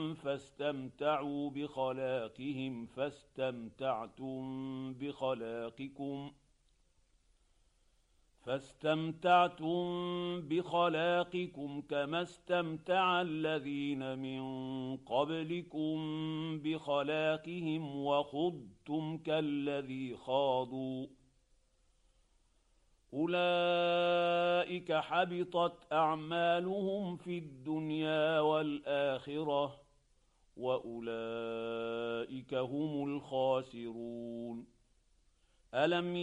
فاستمتعوا بخلاقهم فاستمتعتم بخلاقكم كما استمتع الذين من قبلكم بخلاقهم وخضتم كالذي خاضوا أولئك حبطت أعمالهم في الدنيا والآخرة وأولئك هم الخاسرون. ألم